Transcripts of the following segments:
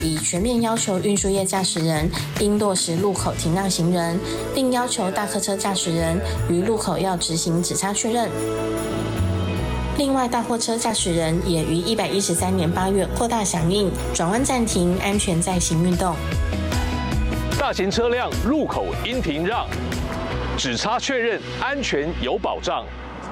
已全面要求运输业驾驶人应落实路口停让行人，并要求大客车驾驶人于路口要执行指差确认。另外，大货车驾驶人也于113年8月扩大响应转弯暂停、安全再行运动。 大型车辆路口应停让，指差确认，安全有保障。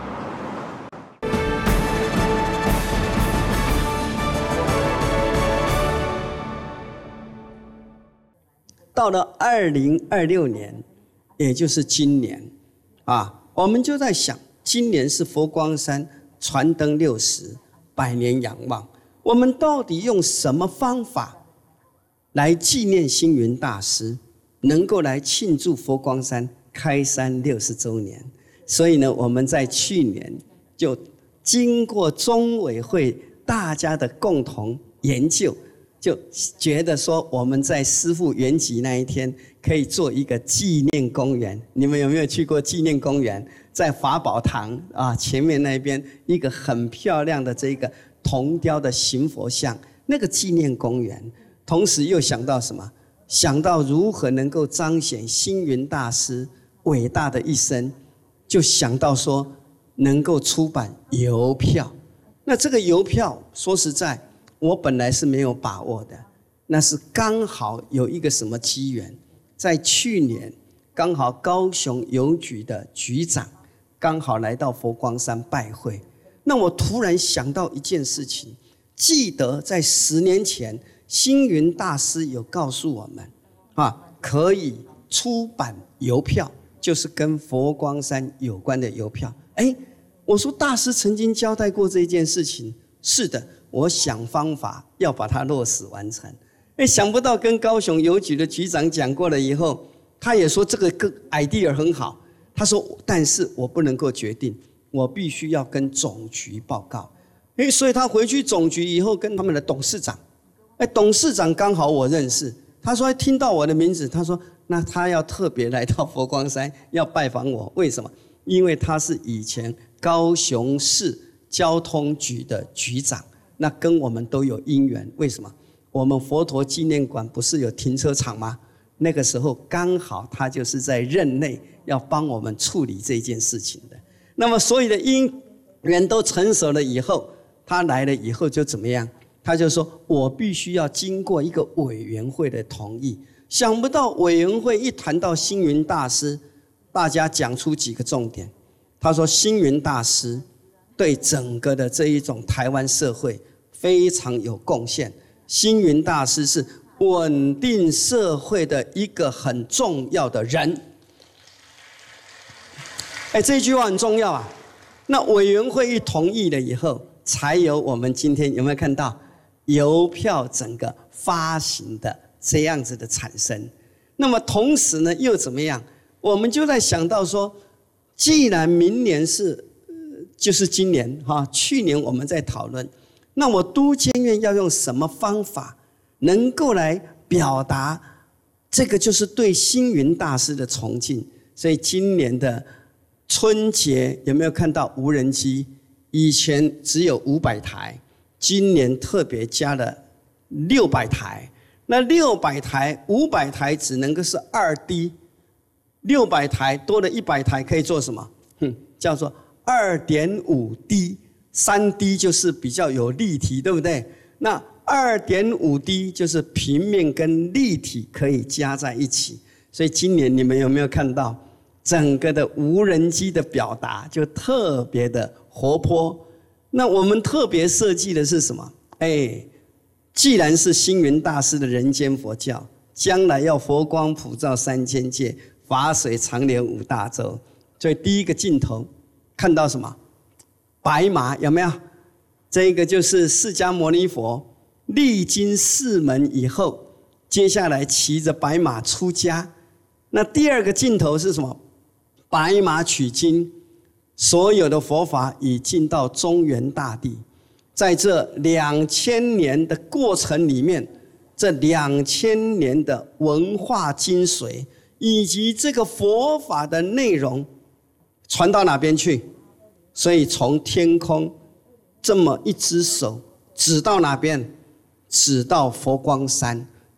到了2026年，也就是今年，我们就在想，今年是佛光山传灯60，百年仰望。我们到底用什么方法来纪念星云大师，能够来庆祝佛光山开山60周年？所以呢，我们在去年就经过中委会大家的共同研究，就觉得说我们在师父圆寂那一天可以做一个纪念公园。你们有没有去过纪念公园？在法宝堂前面那边一个很漂亮的这个铜雕的行佛像，那个纪念公园。同时又想到什么？想到如何能够彰显星云大师伟大的一生，就想到说能够出版邮票。那这个邮票说实在，我本来是没有把握的，那是刚好有一个什么机缘，在去年刚好高雄邮局的局长刚好来到佛光山拜会，那我突然想到一件事情，记得在10年前星云大师有告诉我们可以出版邮票，就是跟佛光山有关的邮票。我说大师曾经交代过这件事情，是的，我想方法要把它落实完成。想不到跟高雄邮局的局长讲过了以后，他也说这个 idea 很好。他说，但是我不能够决定，我必须要跟总局报告。所以他回去总局以后，跟他们的董事长，董事长刚好我认识，他说听到我的名字，他说那他要特别来到佛光山要拜访我。为什么？因为他是以前高雄市交通局的局长，那跟我们都有因缘。为什么？我们佛陀纪念馆不是有停车场吗？那个时候刚好他就是在任内要帮我们处理这件事情的。那么所有的因缘都成熟了以后，他来了以后就怎么样？他就说我必须要经过一个委员会的同意。想不到委员会一谈到星云大师，大家讲出几个重点。他说星云大师对整个的这一种台湾社会非常有贡献，星云大师是稳定社会的一个很重要的人。这句话很重要啊。那委员会一同意了以后，才有我们今天有没有看到邮票整个发行的这样子的产生。那么同时呢又怎么样？我们就在想到说，既然明年是就是今年去年我们在讨论，那我都监院要用什么方法能够来表达这个就是对星云大师的崇敬。所以今年的春节有没有看到无人机？以前只有500台，今年特别加了600台。那600台500台只能够是2D，600台多了100台可以做什么？叫做2.5D。3D 就是比较有立体，对不对？那2.5D 就是平面跟立体可以加在一起。所以今年你们有没有看到整个的无人机的表达就特别的活泼？那我们特别设计的是什么？既然是星云大师的人间佛教，将来要佛光普照3000界，法水长流5大洲。所以第一个镜头看到什么？白马，有没有？这个就是释迦牟尼佛历经4门以后，接下来骑着白马出家。那第二个镜头是什么？白马取经，所有的佛法已进到中原大地。在这2000年的过程里面，这2000年的文化精髓以及这个佛法的内容传到哪边去？所以从天空这么一只手指到哪边？ 指到佛光山，